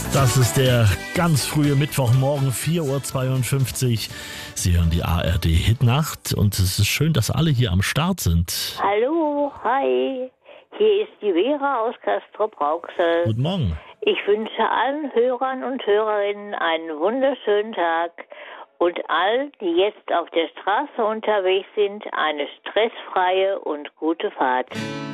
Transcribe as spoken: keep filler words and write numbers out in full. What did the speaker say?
Das ist der ganz frühe Mittwochmorgen, vier Uhr zweiundfünfzig. Sie hören die A R D Hitnacht und es ist schön, dass alle hier am Start sind. Hallo, hi. Hier ist die Vera aus Castrop-Rauxel. Guten Morgen. Ich wünsche allen Hörern und Hörerinnen einen wunderschönen Tag und all, die jetzt auf der Straße unterwegs sind, eine stressfreie und gute Fahrt.